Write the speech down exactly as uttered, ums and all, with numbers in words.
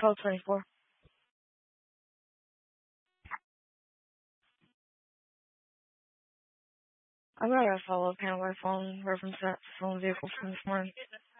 twelve twenty-four. I got a follow-up panel by phone reference that phone vehicle from this morning.